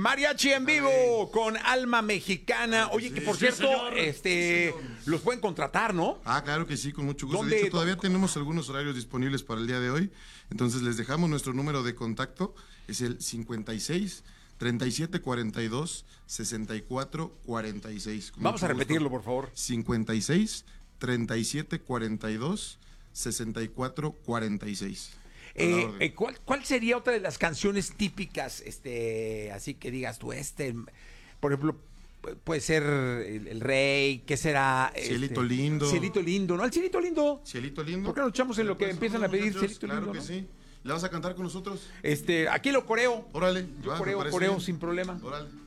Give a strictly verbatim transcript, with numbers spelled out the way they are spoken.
Mariachi en vivo con Alma Mexicana. Oye, que por Sí, cierto, señor. este, Sí, señor. los pueden contratar, ¿no? Ah, claro que sí, con mucho gusto. ¿Dónde- De hecho, todavía dónde- tenemos algunos horarios disponibles para el día de hoy. Entonces, les dejamos nuestro número de contacto. Es el cincuenta y seis, treinta y siete cuarenta y dos, sesenta y cuatro cuarenta y seis. Con Vamos mucho a gusto. repetirlo, por favor. cincuenta y seis, treinta y siete cuarenta y dos, sesenta y cuatro cuarenta y seis. A la Eh, orden. eh, ¿cuál, ¿Cuál sería otra de las canciones típicas, este, así que digas tú, este, por ejemplo, pu- puede ser El, el Rey, ¿qué será? Cielito Este, Lindo. Cielito Lindo, ¿no? El Cielito Lindo. Cielito lindo. ¿Por qué no echamos en lo que Pues, empiezan a pedir muchachos, Cielito claro Lindo, que no? sí. ¿Le vas a cantar con nosotros? Este, aquí lo coreo. Órale. Yo va, me coreo, parece coreo bien. sin problema. Órale.